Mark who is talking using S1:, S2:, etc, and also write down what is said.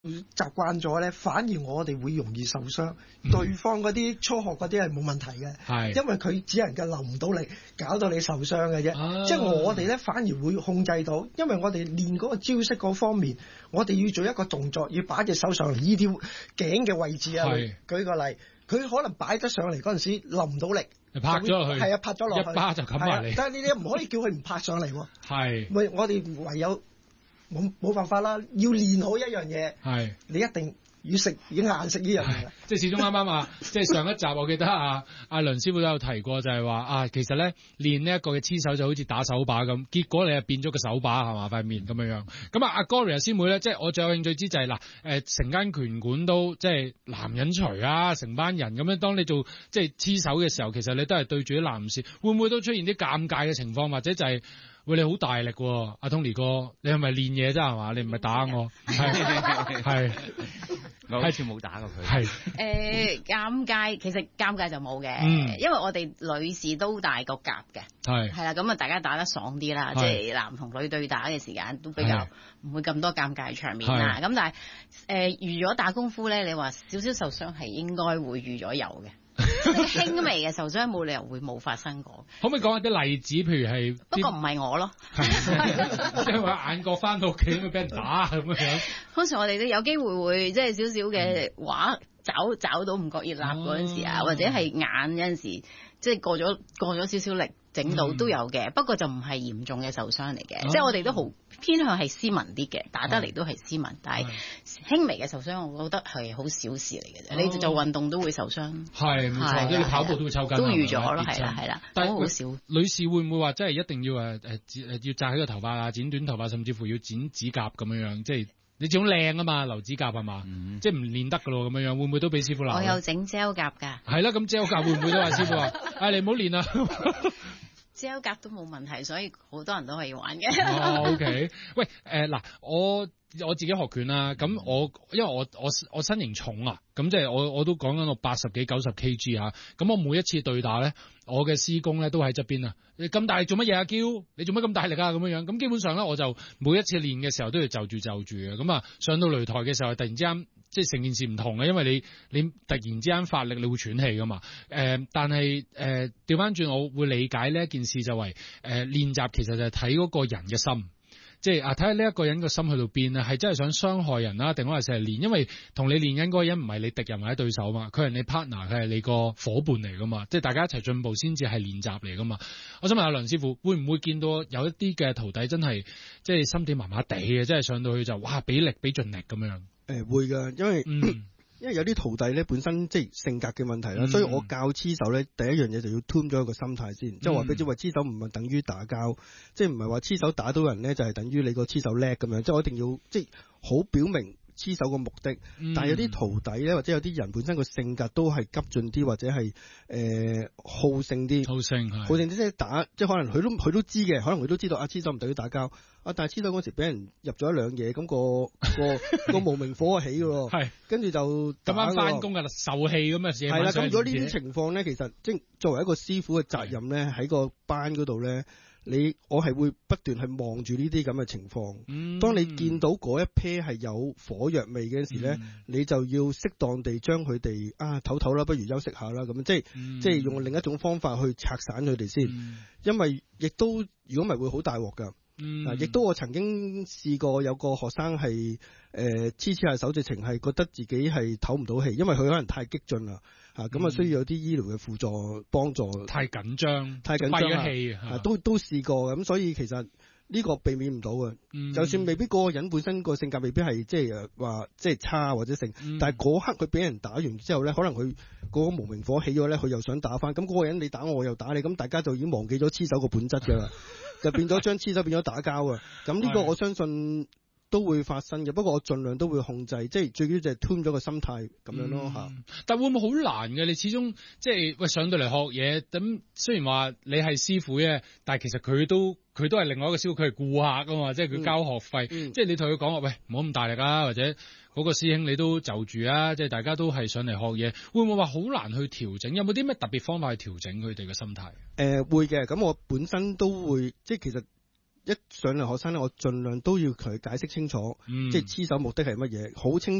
S1: 習慣咗咧，反而我哋會容易受傷。對方嗰啲初學嗰啲係冇問題嘅，因為佢只能夠留唔到力，搞到你受傷嘅啫。即係我哋咧反而會控制到，因為我哋練嗰個招式嗰方面，我哋要做一個動作，要擺隻手上嚟呢條頸嘅位置啊。舉個例，佢可能擺得上嚟嗰陣時留唔到力，
S2: 拍咗落去，
S1: 係啊，拍咗落去，
S2: 一巴就冚埋你。
S1: 但係你唔可以叫佢唔拍上嚟喎。
S2: 係，
S1: 我哋唯有冇辦法啦，要練好一樣嘢。
S2: 係，你
S1: 一定要食，要硬食呢樣嘢。
S2: 即係始終啱啱啊！即係上一集我記得阿梁師傅都有提過，就係話其實咧練呢一個嘅黐手就好似打手把咁，結果你係變咗個手把係嘛塊面咁樣樣。咁阿 Gloria 師妹咧，即係我最有興趣知就係成間拳館都即係男人除啊，成班人咁樣，當你做即係黐手嘅時候，其實你都係對住啲男士，會唔會都出現啲尷尬嘅情況，或者就係喂你好大力喎，阿 Tony 哥，你係咪練嘢啫係嘛？你唔係打我，係。
S3: 我好似冇打過佢。
S2: 係
S4: 尷尬，其實尷尬就冇嘅，因為我哋女士都大個夾嘅，係啦，咁啊大家打得爽啲啦，即係男同女對打嘅時間都比較唔會咁多尷尬場面啦。咁但係預咗打功夫咧，你話少少受傷係應該會預咗有嘅。輕微嘅受傷冇理由會冇發生過。
S2: 可唔可以講下啲例子？譬如係
S4: 不過唔係我咯，
S2: 即係話眼角翻到屋企咁俾人打咁樣。
S4: 通常我哋都有機會會即係少少嘅話找到唔覺意立嗰陣時啊，或者係眼有陣時即係過咗少少力整到都有嘅。不過就唔係嚴重嘅受傷嚟嘅，即係我哋都好偏向係斯文啲嘅，打得嚟都係斯文，但係輕微嘅受傷，我覺得係好小事嚟嘅啫。你做運動都會受傷，
S2: 係冇錯，你跑步都會抽筋，
S4: 都預咗咯，係啦。
S2: 但係
S4: 好少
S2: 女士會唔會話真係一定要要紮起個頭髮啊，剪短頭髮，甚至乎要剪指甲咁樣樣，即係你種靚啊嘛，留指甲係嘛，即係唔練得噶咯咁樣樣，會唔會都俾師傅鬧？
S4: 我有整 gel 甲㗎。係
S2: 啦，咁 gel 甲會唔會都話師傅話你唔好練啊
S4: ？gel 甲都冇問題，所以好多人都可以玩嘅。
S2: OK， 喂，嗱，我自己學拳啦，咁因為我身形重啊，咁即係我都講緊我80幾90 kg 啊，咁我每一次對打咧，我嘅師公咧都喺側邊啊，你咁大力做乜嘢啊？嬌，你做乜咁大力啊？咁樣樣，咁基本上咧我就每一次練嘅時候都要就住嘅，咁啊上到擂台嘅時候突然之間即係成件事唔同嘅，因為你突然之間發力你會喘氣噶嘛，但係調翻轉我會理解呢一件事就為練習其實就係睇嗰個人嘅心。即係睇下呢一個人個心去到邊啊，係真係想傷害人啦，定係成日練？因為同你練緊嗰個人唔係你敵人或者對手嘛，佢係你 partner，佢係你個夥伴嚟噶嘛，即係大家一齊進步先至係練習嚟噶嘛。我想問下梁師傅，會唔會見到有一啲嘅徒弟真係即係心地麻麻地嘅，即係上到去就哇俾力俾盡力咁樣？
S1: 會㗎，因為有啲徒弟咧本身即係性格嘅問題啦，所以我教黐手咧第一樣嘢就要 tune 咗一個心態先，即係話俾你知話黐手唔係等於打交，即係唔係話黐手打到人咧就係等於你個黐手叻咁樣，即係我一定要即係好表明黐手個目的。但係有啲徒弟咧或者有啲人本身個性格都係急進啲或者係好勝啲，好勝啲即係打，即係可能佢都知嘅，可能佢都知道黐手唔等於打交。但係黐手嗰時俾人入咗一兩嘢，咁個無名火起嘅喎，跟住就咁啱翻工㗎啦，受氣咁嘅事。係啦，咁如果呢啲情況咧，其實即係作為一個師傅嘅責任咧，喺個班嗰度咧，我係會不斷去望住呢啲咁嘅情況。當你見到嗰一 pair 係有火藥味嘅時咧，你就要適當地將佢哋唞啦，不如休息下啦，咁即係用另一種方法去拆散佢哋先，因為亦都如果唔係會好大鑊㗎。亦都我曾經試過有個學生係黐下手，直情係覺得自己係唞唔到氣，因為佢可能太激進啦，咁需要有啲醫療嘅輔助幫助。太緊張氣都試過，咁所以其實呢個避免唔到嘅。就算未必嗰個人本身個性格未必係即係話即係差或者性，但係嗰刻佢俾人打完之後咧，可能佢嗰個無名火起咗咧，佢又想打翻，咁嗰個人你打我又打你，咁大家就已經忘記咗黐手個本質㗎啦。就變咗將黐手變咗打交啊！咁呢個我相信都會發生嘅，不過我盡量都會控制，即係最緊要就係 tune 咗個心態咁樣咯嚇。
S2: 但會唔會好難嘅？你始終即係上到嚟學嘢，咁雖然話你係師傅啫，但係其實佢都係另外一個師傅，佢係顧客啊嘛，即係佢交學費，即係你同佢講話，喂，唔好咁大力啊，或者嗰個師兄你都就住啊，即係大家都係上嚟學嘢，會唔會話好難去調整？有冇啲咩特別方法去調整佢哋嘅心態？
S1: 會嘅，咁我本身都會，即係其實一上嚟學生咧，我盡量都要佢解釋清楚，即係黐手目的係乜嘢，好清。